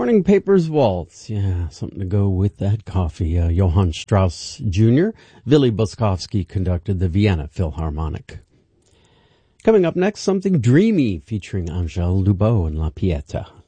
Morning Papers Waltz. Yeah, something to go with that coffee. Johann Strauss Jr., Willy Boskovsky conducted the Vienna Philharmonic. Coming up next, something dreamy featuring Angèle Lubot and La Pieta.